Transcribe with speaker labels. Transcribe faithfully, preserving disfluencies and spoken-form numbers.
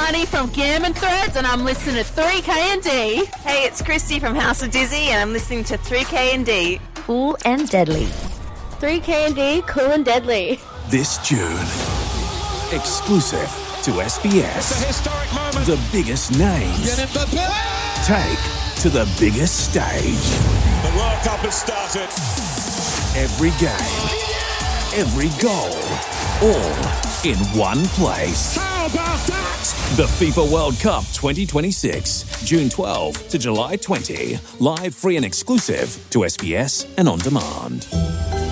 Speaker 1: Honey from Gammon Threads, and I'm listening to three K and D.
Speaker 2: Hey, it's Christy from House of Dizzy, and I'm listening to three K and D.
Speaker 3: Cool and deadly.
Speaker 4: three K and D, cool and deadly.
Speaker 5: This June, exclusive to S B S.
Speaker 6: It's a historic moment.
Speaker 5: The biggest names take to the biggest stage.
Speaker 6: The World Cup has started.
Speaker 5: Every game, every goal, all in one place.
Speaker 6: How about that?
Speaker 5: The FIFA World Cup twenty twenty-six, June twelfth to July twentieth. Live, free and exclusive to S B S and on demand.